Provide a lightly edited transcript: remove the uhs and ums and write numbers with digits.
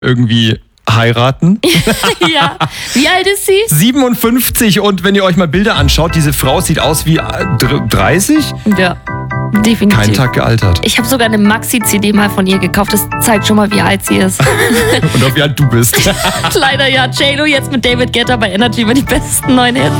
irgendwie heiraten. Ja. Wie alt ist sie? 57 und wenn ihr euch mal Bilder anschaut, diese Frau sieht aus wie 30. Ja, definitiv. Kein Tag gealtert. Ich habe sogar eine Maxi-CD mal von ihr gekauft. Das zeigt schon mal, wie alt sie ist. Und auch wie alt du bist. Leider ja. J-Lo jetzt mit David Guetta bei Energy über die besten neuen Hits.